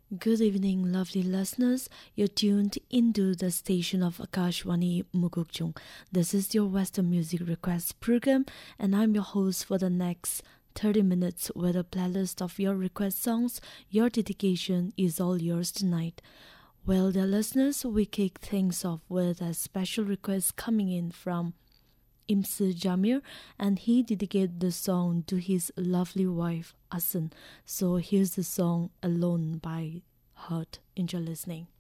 Good evening, lovely listeners. You're tuned into the station of Akashwani Mukokchung. This is your Western Music Request program, and I'm your host for the next 30 minutes with a playlist of your request songs. Your dedication is all yours tonight. Well, dear listeners, we kick things off with a special request coming in from Imsi Jamir, and he dedicated the song to his lovely wife Asin. So here's the song Alone by Heart. Enjoy listening.